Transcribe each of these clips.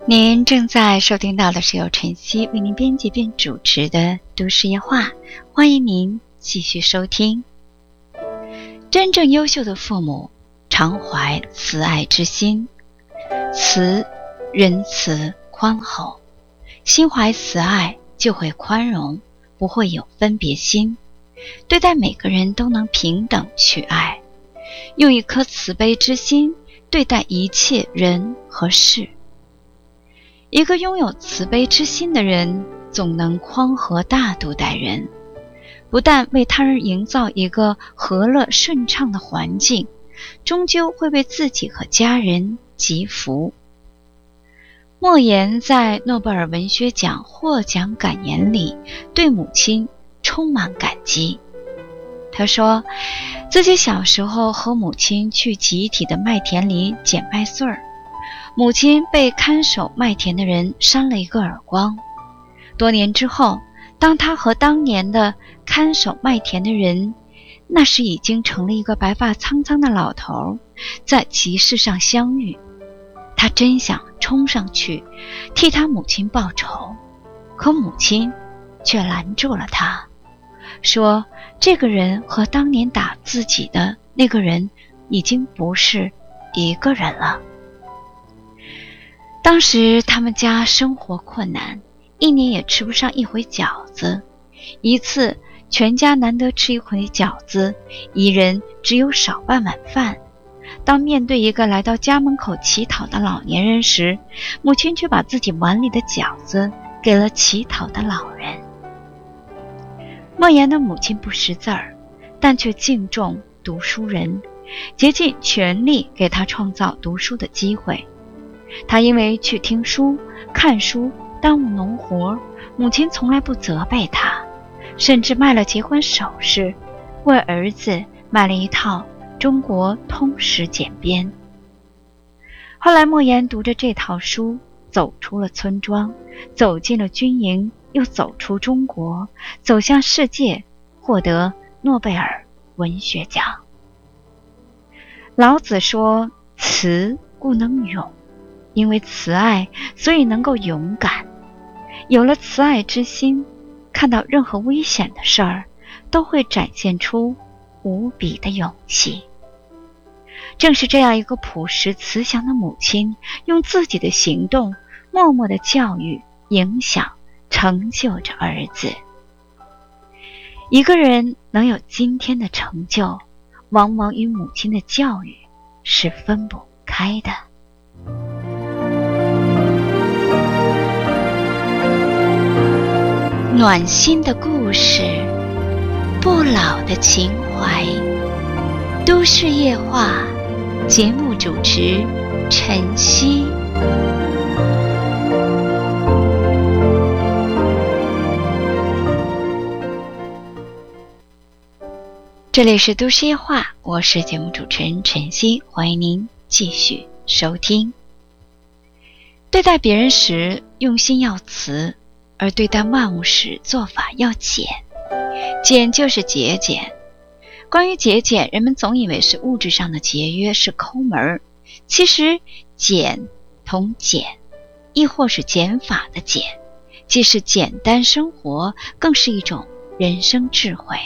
您正在收听到的是由晨曦为您编辑并主持的都市夜话，欢迎您继续收听。真正优秀的父母常怀慈爱之心，慈、仁慈、宽厚，心怀慈爱就会宽容，不会有分别心，对待每个人都能平等去爱，用一颗慈悲之心对待一切人和事。一个拥有慈悲之心的人，总能宽和大度待人，不但为他人营造一个和乐顺畅的环境，终究会为自己和家人积福。莫言在诺贝尔文学奖获奖感言里对母亲充满感激。他说，自己小时候和母亲去集体的麦田里捡麦穗儿，母亲被看守麦田的人扇了一个耳光。多年之后，当他和当年的看守麦田的人，那时已经成了一个白发苍苍的老头，在集市上相遇，他真想冲上去替他母亲报仇，可母亲却拦住了他，说这个人和当年打自己的那个人已经不是一个人了。当时他们家生活困难，一年也吃不上一回饺子，一次全家难得吃一回饺子，一人只有少半碗饭。当面对一个来到家门口乞讨的老年人时，母亲却把自己碗里的饺子给了乞讨的老人。莫言的母亲不识字儿，但却敬重读书人，竭尽全力给他创造读书的机会。他因为去听书、看书耽误农活，母亲从来不责备他，甚至卖了结婚首饰，为儿子买了一套中国通史简编。后来莫言读着这套书，走出了村庄，走进了军营，又走出中国，走向世界，获得诺贝尔文学奖。老子说，慈故能勇，因为慈爱，所以能够勇敢。有了慈爱之心，看到任何危险的事儿，都会展现出无比的勇气。正是这样一个朴实慈祥的母亲，用自己的行动默默地教育、影响、成就着儿子。一个人能有今天的成就，往往与母亲的教育是分不开的。暖心的故事，不老的情怀，都市夜话，节目主持晨曦。这里是都市夜话，我是节目主持人晨曦，欢迎您继续收听。对待别人时，用心要慈，而对待万物时，做法要俭。俭就是节俭。关于节俭，人们总以为是物质上的节约，是抠门，其实俭同俭，亦或是减法的减，既是简单生活，更是一种人生智慧。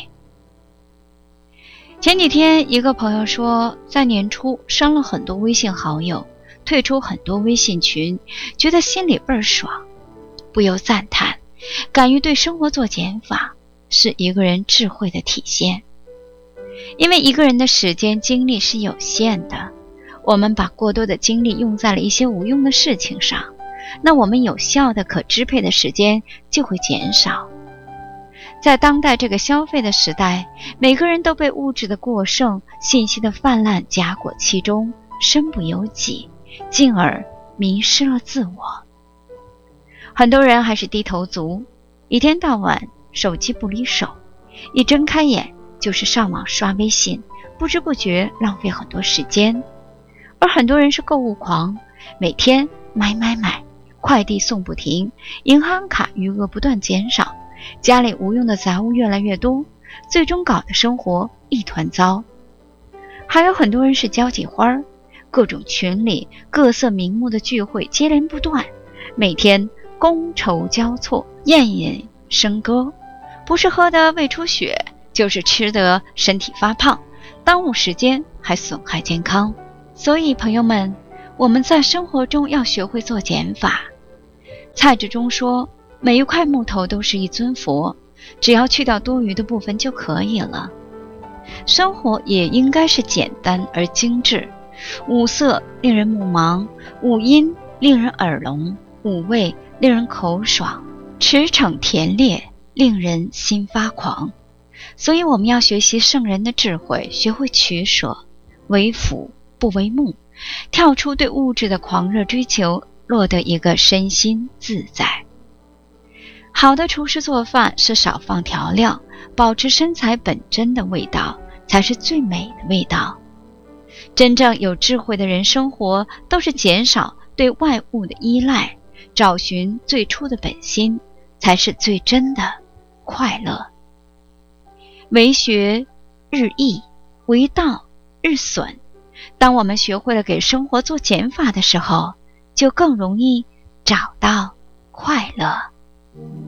前几天一个朋友说，在年初删了很多微信好友，退出很多微信群，觉得心里倍儿爽，不由赞叹，敢于对生活做减法，是一个人智慧的体现。因为一个人的时间精力是有限的，我们把过多的精力用在了一些无用的事情上，那我们有效的可支配的时间就会减少。在当代这个消费的时代，每个人都被物质的过剩、信息的泛滥夹裹其中，身不由己，进而迷失了自我。很多人还是低头族，一天到晚手机不离手，一睁开眼就是上网刷微信，不知不觉浪费很多时间。而很多人是购物狂，每天买，快递送不停，银行卡余额不断减少，家里无用的杂物越来越多，最终搞得生活一团糟。还有很多人是交际花，各种群里各色名目的聚会接连不断， 每天觥筹交错，宴饮笙歌，不是喝得胃出血，就是吃得身体发胖，耽误时间还损害健康。所以朋友们，我们在生活中要学会做减法。蔡志忠说，每一块木头都是一尊佛，只要去掉多余的部分就可以了。生活也应该是简单而精致，五色令人目盲，五音令人耳聋，五味令人口爽，驰骋甜烈令人心发狂。所以我们要学习圣人的智慧，学会取舍，为辅不为目，跳出对物质的狂热追求，落得一个身心自在。好的厨师做饭是少放调料，保持身材本真的味道，才是最美的味道。真正有智慧的人生活都是减少对外物的依赖，找寻最初的本心，才是最真的快乐。为学日益，为道日损。当我们学会了给生活做减法的时候，就更容易找到快乐。